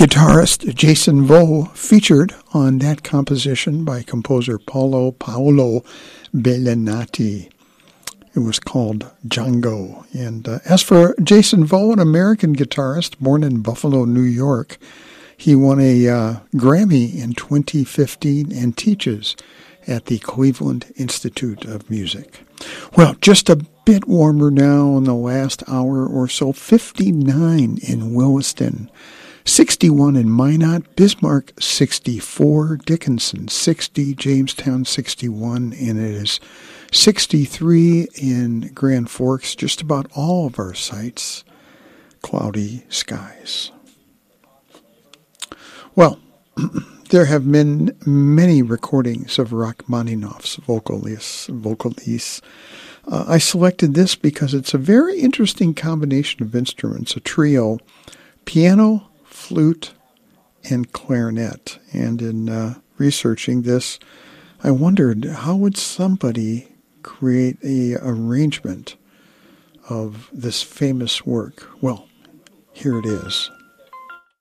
Guitarist Jason Vo featured on that composition by composer Paolo Bellinati. It was called Django. And as for Jason Vo, an American guitarist born in Buffalo, New York, he won a Grammy in 2015 and teaches at the Cleveland Institute of Music. Well, just a bit warmer now in the last hour or so. 59 in Williston, 61 in Minot, Bismarck 64, Dickinson 60, Jamestown 61, and it is 63 in Grand Forks. Just about all of our sites, cloudy skies. Well, there have been many recordings of Rachmaninoff's vocalises. I selected this because it's a very interesting combination of instruments, a trio, piano, flute, and clarinet. And in researching this, I wondered, how would somebody create an arrangement of this famous work? Well, here it is.